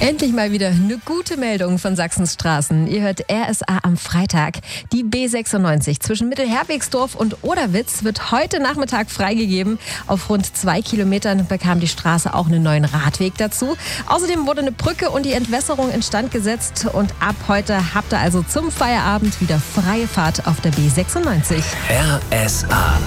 Endlich mal wieder eine gute Meldung von Sachsens Straßen. Ihr hört RSA am Freitag. Die B96 zwischen Mittelherwegsdorf und Oderwitz wird heute Nachmittag freigegeben. Auf rund 2 Kilometern bekam die Straße auch einen neuen Radweg dazu. Außerdem wurde eine Brücke und die Entwässerung instand gesetzt. Und ab heute habt ihr also zum Feierabend wieder freie Fahrt auf der B96. RSA.